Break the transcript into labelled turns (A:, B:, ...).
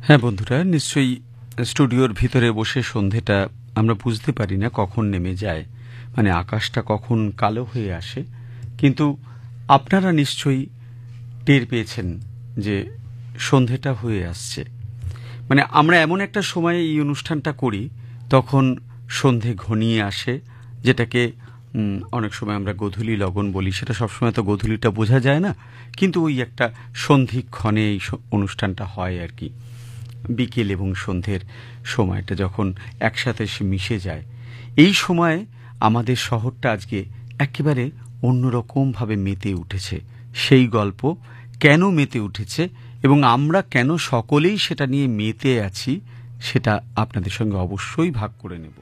A: হ্যাঁ বন্ধুরা, নিশ্চয়ই স্টুডিওর ভিতরে বসে সন্ধেটা আমরা বুঝতে পারি না কখন নেমে যায়, মানে আকাশটা কখন কালো হয়ে আসে। কিন্তু আপনারা নিশ্চয়ই টের পেয়েছেন যে সন্ধেটা হয়ে আসছে। মানে আমরা এমন একটা সময়ে এই অনুষ্ঠানটা করি, তখন সন্ধে ঘনিয়ে আসে, যেটাকে অনেক সময় আমরা গোধূলি লগন বলি। সেটা সবসময় তো গোধূলিটা বোঝা যায় না, কিন্তু ওই একটা সন্ধিক্ষণে এই অনুষ্ঠানটা হয় আর কি। বিকেল এবং সন্ধ্যের সময়টা যখন একসাথে এসে মিশে যায়, এই সময়ে আমাদের শহরটা আজকে একেবারে অন্যরকমভাবে মেতে উঠেছে। সেই গল্প কেন মেতে উঠেছে এবং আমরা কেন সকলেই সেটা নিয়ে মেতে আছি, সেটা আপনাদের সঙ্গে অবশ্যই ভাগ করে নেব।